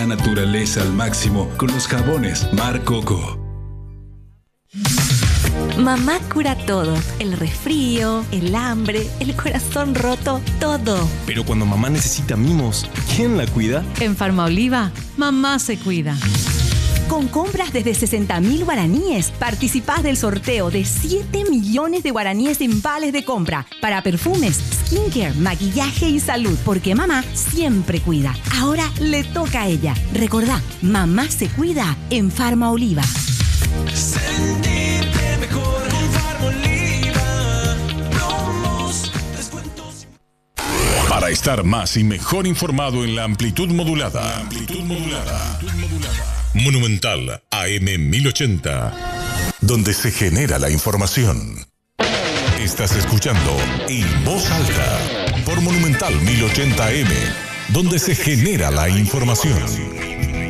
La naturaleza al máximo con los jabones Mar Coco. Mamá cura todo, el resfrío, el hambre, el corazón roto, todo. Pero cuando mamá necesita mimos, ¿quién la cuida? En Farmaoliva, mamá se cuida. Con compras desde 60.000 guaraníes, participás del sorteo de 7 millones de guaraníes en vales de compra para perfumes, skincare, maquillaje y salud, porque mamá siempre cuida. Ahora le toca a ella. Recordá, mamá se cuida en Farmaoliva. Sentirte mejor con Farmaoliva. Promos, descuentos. Para estar más y mejor informado en la amplitud modulada. Monumental AM 1080, donde se genera la información. Estás escuchando En Voz Alta por Monumental 1080 AM, donde se genera la información.